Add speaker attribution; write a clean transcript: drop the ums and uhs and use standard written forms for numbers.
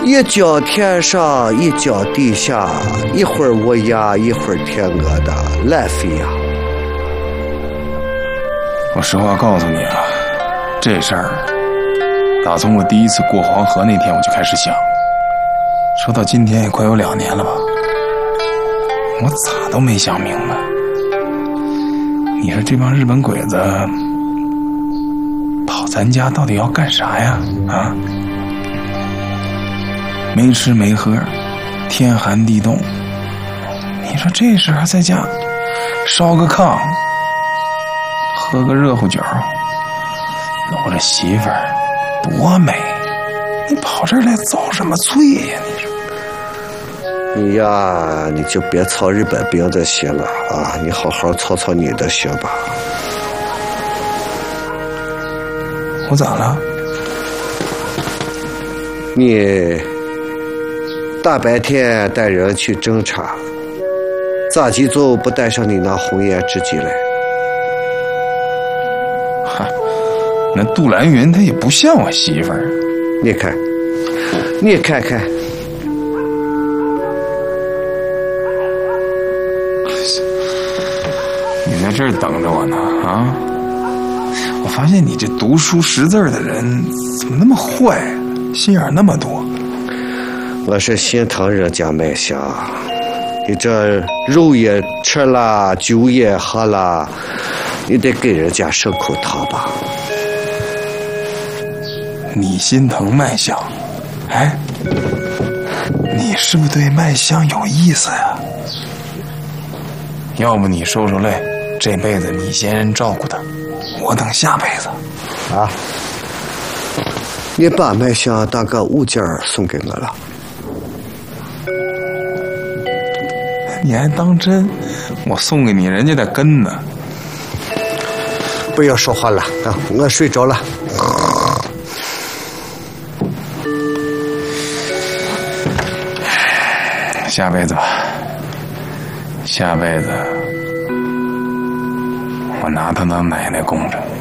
Speaker 1: 一脚天上，一脚地下，一会儿我鸭，一会儿天鹅的，懒飞呀！
Speaker 2: 我实话告诉你啊，这事儿打从我第一次过黄河那天我就开始想，说到今天也快有2年了吧，我咋都没想明白。你说这帮日本鬼子跑咱家到底要干啥呀？啊？没吃没喝，天寒地冻，你说这时候在家烧个炕，喝个热乎酒，搂着媳妇儿，多美！你跑这儿来遭什么罪呀？你说？
Speaker 1: 你呀，你就别操日本兵的心了啊！你好好操操你的心吧。
Speaker 2: 我咋了？
Speaker 1: 你大白天带人去侦查，咋急就不带上你那红颜知己来？
Speaker 2: 哈，那杜兰云她也不像我媳妇儿。
Speaker 1: 你看，你看看，
Speaker 2: 你在这儿等着我呢啊！我发现你这读书识字的人怎么那么坏，心眼那么多。
Speaker 1: 我是心疼人家麦香，你这肉也吃了，酒也喝了，你得给人家省口汤吧。
Speaker 2: 你心疼麦香，哎，你是不是对麦香有意思呀？要不你受受累，这辈子你先人照顾她，我等下辈子。
Speaker 1: 啊，你把麦香当个物件送给我了？
Speaker 2: 你还当真？我送给你，人家得跟呢。
Speaker 1: 不要说话了啊！我睡着了。
Speaker 2: 下辈子吧，下辈子我拿他当奶奶供着。